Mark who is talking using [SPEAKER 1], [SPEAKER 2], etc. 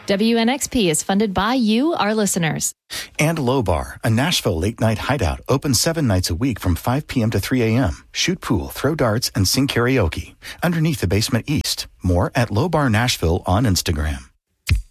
[SPEAKER 1] WNXP is funded by you, our listeners.
[SPEAKER 2] And Low Bar, a Nashville late-night hideout, open 7 nights a week from 5 p.m. to 3 a.m. Shoot pool, throw darts, and sing karaoke. Underneath the basement east. More at Low Bar Nashville on Instagram.